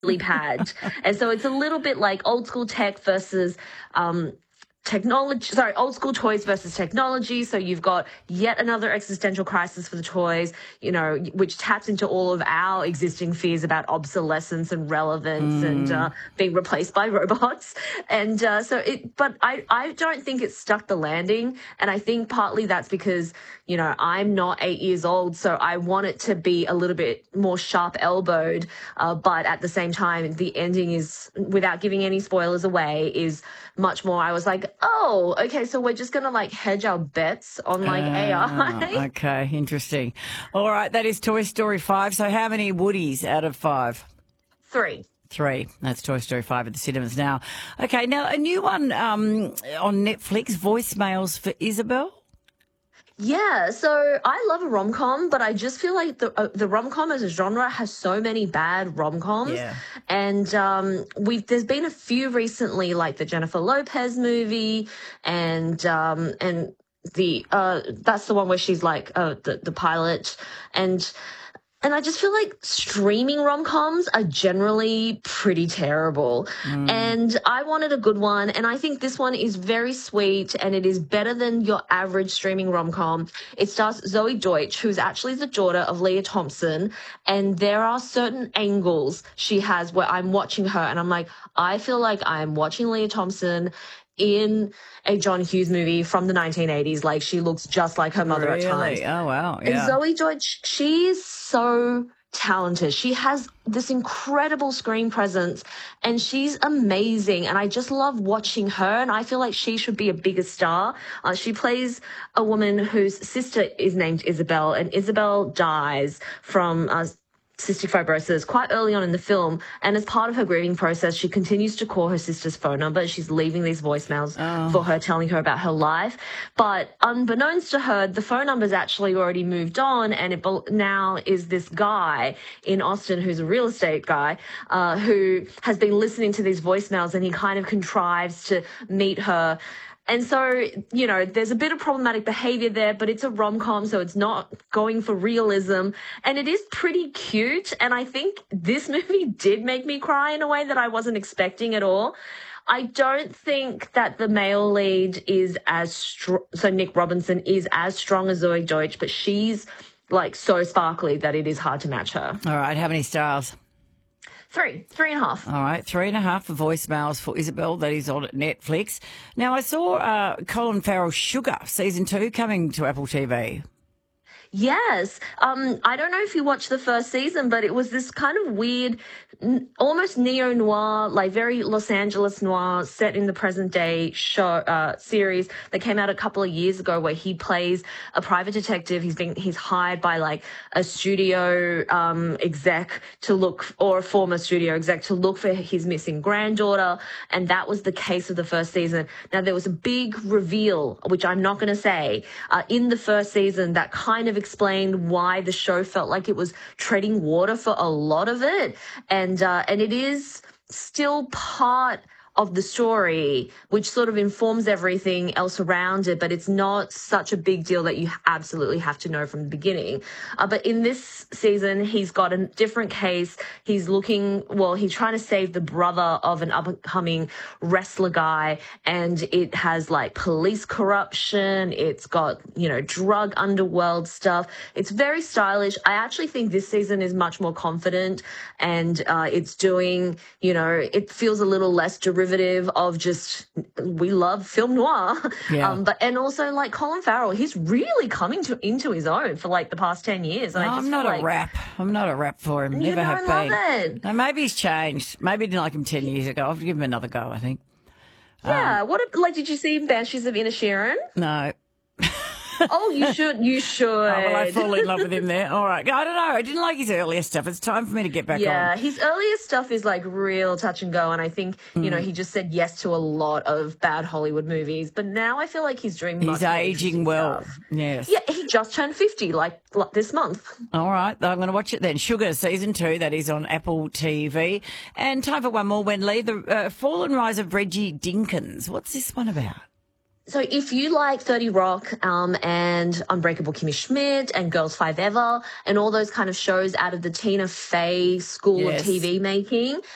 pad. And so it's a little bit like old school tech versus old school toys versus technology. So you've got yet another existential crisis for the toys, which taps into all of our existing fears about obsolescence and relevance and being replaced by robots. And but I don't think it stuck the landing. And I think partly that's because, I'm not 8 years old, so I want it to be a little bit more sharp-elbowed. But at the same time, the ending is, without giving any spoilers away, is much more, I was like, oh, okay, so we're just going to hedge our bets on AI. Okay, interesting. All right, that is Toy Story 5. So how many Woodies out of 5? 3. 3. That's Toy Story 5 at the cinemas now. Okay, now a new one on Netflix, Voicemails for Isabel. Yeah, so I love a rom-com, but I just feel like the rom-com as a genre has so many bad rom-coms. Yeah. And there's been a few recently, like the Jennifer Lopez movie, and the that's the one where she's like the pilot, and I just feel like streaming rom-coms are generally pretty terrible. And I wanted a good one, and I think this one is very sweet, and it is better than your average streaming rom-com. It stars Zoe Deutsch, who's actually the daughter of Leah Thompson, and there are certain angles she has where I'm watching her, and I'm like, I feel like I'm watching Leah Thompson in a John Hughes movie from the 1980s. Like, she looks just like her mother at times. Oh, wow. Yeah. And Zoe Deutsch, she is so talented. She has this incredible screen presence, and she's amazing. And I just love watching her, and I feel like she should be a bigger star. She plays a woman whose sister is named Isabel, and Isabel dies from cystic fibrosis quite early on in the film, and as part of her grieving process, she continues to call her sister's phone number. She's leaving these voicemails for her, telling her about her life, but unbeknownst to her, the phone number's actually already moved on, and it now is this guy in Austin who's a real estate guy who has been listening to these voicemails, and he kind of contrives to meet her. And so, there's a bit of problematic behavior there, but it's a rom-com, so it's not going for realism. And it is pretty cute. And I think this movie did make me cry in a way that I wasn't expecting at all. I don't think that the male lead is as strong. So Nick Robinson is as strong as Zoe Deutsch, but she's so sparkly that it is hard to match her. All right. How many stars? 3.5. All right, 3.5 for Voicemails for Isabel. That is on Netflix. Now, I saw Colin Farrell's Sugar Season 2 coming to Apple TV. Yes. I don't know if you watched the first season, but it was this kind of weird, almost neo-noir, very Los Angeles noir set in the present day series that came out a couple of years ago, where he plays a private detective. He's hired by a studio exec to look, or a former studio exec to look for his missing granddaughter. And that was the case of the first season. Now, there was a big reveal, which I'm not going to say, in the first season that kind of explained why the show felt like it was treading water for a lot of it. And it is still part of the story, which sort of informs everything else around it, but it's not such a big deal that you absolutely have to know from the beginning. But in this season, he's got a different case. He's trying to save the brother of an up-and-coming wrestler guy, and it has police corruption. It's got, drug underworld stuff. It's very stylish. I actually think this season is much more confident, and it's doing, it feels a little less derivative of just, we love film noir. Yeah. And also Colin Farrell, he's really coming into his own for the past 10 years. And I'm not a rap. I'm not a rap for him. Never have been. It. No, maybe he's changed. Maybe I didn't like him 10 years ago. I'll give him another go, I think. Yeah. Did you see Banshees of Inisherin? No. Oh, you should. Oh, well, I fall in love with him there. All right. I don't know. I didn't like his earlier stuff. It's time for me to get back on. Yeah, his earlier stuff is real touch and go, and I think, he just said yes to a lot of bad Hollywood movies. But now I feel like he's doing much He's aging well. Stuff. Yes. Yeah, he just turned 50, this month. All right. I'm going to watch it then. Sugar Season 2, that is on Apple TV. And time for one more, Wenley. The Fall and Rise of Reggie Dinkins. What's this one about? So if you like 30 Rock and Unbreakable Kimmy Schmidt and Girls Five Ever and all those kind of shows out of the Tina Fey school of TV making,